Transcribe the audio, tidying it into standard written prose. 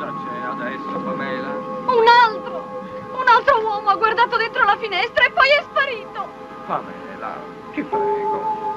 Cosa c'è adesso, Pamela? Un altro uomo ha guardato dentro la finestra e poi è sparito. Pamela, ti prego.